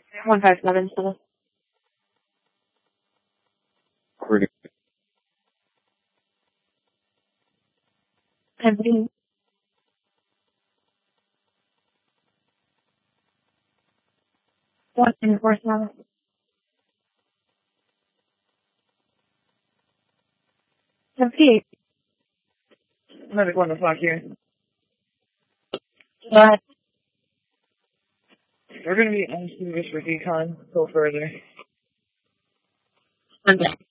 157 still. Pretty. 10-15. One in fourth now. Eight. Another 1 o'clock here. Go ahead. We're going to be on service for decon until further. Okay.